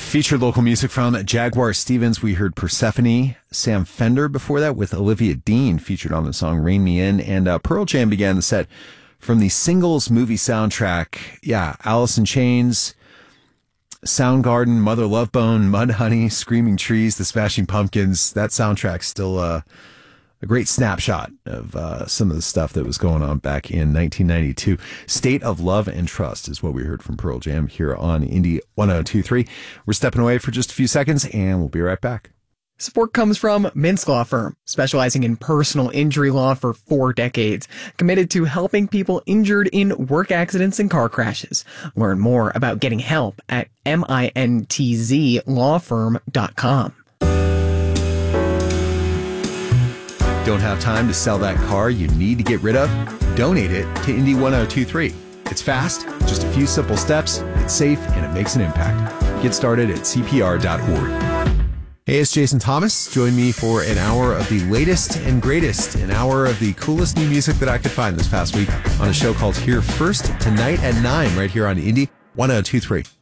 Featured local music from Jaguar Stevens. We heard Persephone, Sam Fender before that with Olivia Dean featured on the song Rain Me In. And Pearl Jam began the set from the Singles movie soundtrack. Yeah, Alice in Chains, Soundgarden, Mother Love Bone, Mudhoney, Screaming Trees, The Smashing Pumpkins. That soundtrack's still a great snapshot of some of the stuff that was going on back in 1992. State of Love and Trust is what we heard from Pearl Jam here on Indie 1023. We're stepping away for just a few seconds, and we'll be right back. Support comes from Mintz Law Firm, specializing in personal injury law for 4 decades, committed to helping people injured in work accidents and car crashes. Learn more about getting help at mintzlawfirm.com. Don't have time to sell that car you need to get rid of? Donate it to Indie 1023. It's fast, just a few simple steps, it's safe, and it makes an impact. Get started at CPR.org. Hey, it's Jason Thomas. Join me for an hour of the latest and greatest, an hour of the coolest new music that I could find this past week on a show called Here First, tonight at 9, right here on Indie 1023.